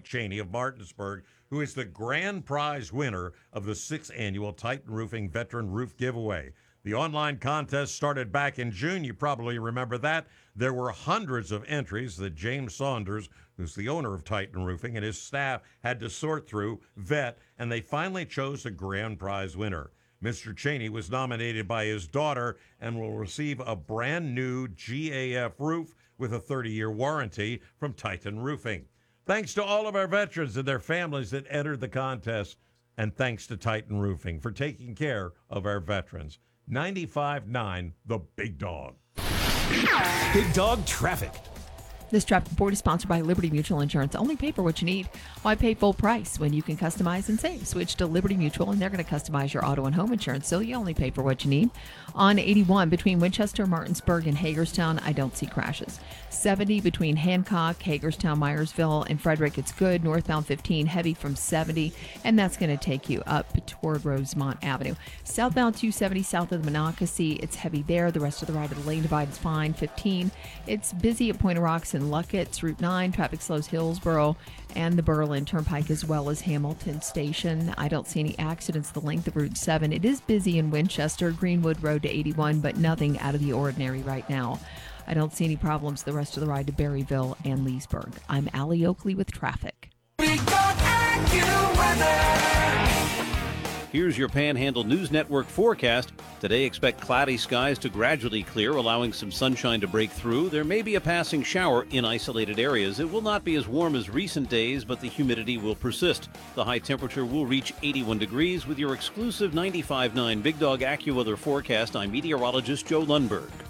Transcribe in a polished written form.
Cheney of Martinsburg, who is the grand prize winner of the 6th annual Titan Roofing Veteran Roof Giveaway. The online contest started back in June. You probably remember that. There were hundreds of entries that James Saunders, who's the owner of Titan Roofing, and his staff had to sort through, vet, and they finally chose a grand prize winner. Mr. Cheney was nominated by his daughter and will receive a brand new GAF roof with a 30-year warranty from Titan Roofing. Thanks to all of our veterans and their families that entered the contest, and thanks to Titan Roofing for taking care of our veterans. 95.9 The Big Dog. Big Dog Traffic. This traffic report is sponsored by Liberty Mutual Insurance. Only pay for what you need. Why pay full price when you can customize and save? Switch to Liberty Mutual, and they're going to customize your auto and home insurance, so you only pay for what you need. On 81 between Winchester, Martinsburg, and Hagerstown, I don't see crashes. 70 between Hancock, Hagerstown, Myersville, and Frederick, it's good. Northbound 15, heavy from 70, and that's going to take you up toward Rosemont Avenue. Southbound 270 south of the Monocacy, it's heavy there. The rest of the right of the lane divide is fine. 15, it's busy at Point of Rocks and Luckett's. Route 9, traffic slows Hillsboro and the Berlin Turnpike as well as Hamilton Station. I don't see any accidents the length of Route 7. It is busy in Winchester, Greenwood Road to 81, but nothing out of the ordinary right now. I don't see any problems the rest of the ride to Berryville and Leesburg. I'm Allie Oakley with traffic. Big Dog AccuWeather. Here's your Panhandle News Network forecast. Today, expect cloudy skies to gradually clear, allowing some sunshine to break through. There may be a passing shower in isolated areas. It will not be as warm as recent days, but the humidity will persist. The high temperature will reach 81 degrees. With your exclusive 95.9 Big Dog AccuWeather forecast, I'm meteorologist Joe Lundberg.